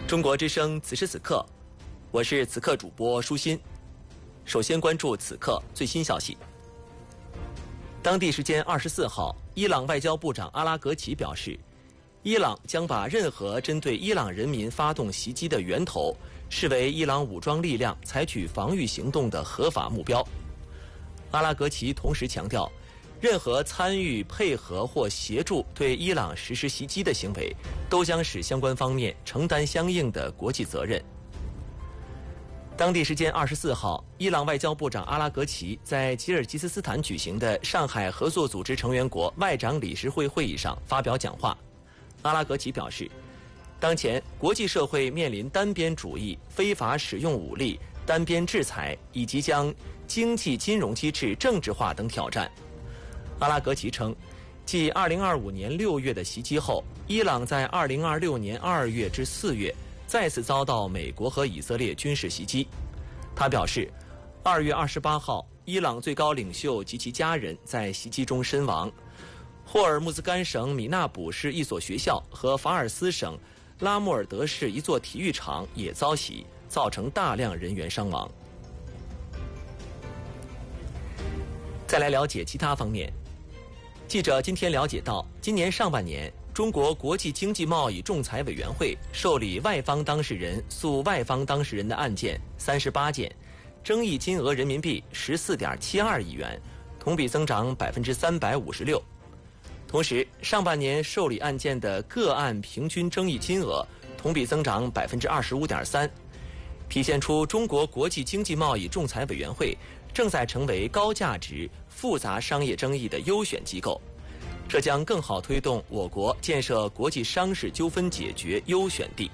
中国之声此时此刻，我是此刻主播舒心。首先关注此刻最新消息。当地时间24号，伊朗外交部长阿拉格齐表示，伊朗将把任何针对伊朗人民发动袭击的源头视为伊朗武装力量采取防御行动的合法目标。阿拉格齐同时强调，任何参与、配合或协助对伊朗实施袭击的行为，都将使相关方面承担相应的国际责任。当地时间24号，伊朗外交部长阿拉格齐在吉尔吉斯斯坦举行的上海合作组织成员国外长理事会会议上发表讲话。阿拉格齐表示，当前国际社会面临单边主义、非法使用武力、单边制裁以及将经济金融机制政治化等挑战。阿拉格齐称，继2025年6月的袭击后，伊朗在2026年2月至4月再次遭到美国和以色列军事袭击。他表示，2月28号，伊朗最高领袖及其家人在袭击中身亡。霍尔木兹干省米纳卜市一所学校和法尔斯省拉穆尔德市一座体育场也遭袭，造成大量人员伤亡。再来了解其他方面。记者今天了解到，今年上半年，中国国际经济贸易仲裁委员会受理外方当事人诉外方当事人的案件38件，争议金额人民币14.72亿元，同比增长356%。同时，上半年受理案件的个案平均争议金额同比增长25.3%，体现出中国国际经济贸易仲裁委员会正在成为高价值、复杂商业争议的优选机构，这将更好推动我国建设国际商事纠纷解决优选地。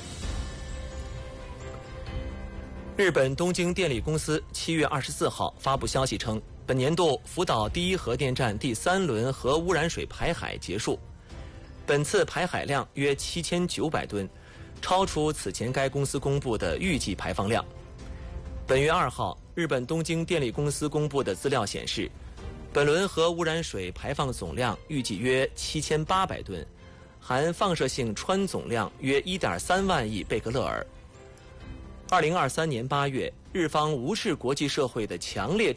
日本东京电力公司7月24号发布消息称，本年度福岛第一核电站第3轮核污染水排海结束，本次排海量约7900吨，超出此前该公司公布的预计排放量。本月2号，日本东京电力公司公布的资料显示，本轮核污染水排放总量预计约7800吨，含放射性氚总量约1.3万亿贝克勒尔。2023年8月，日方无视国际社会的强烈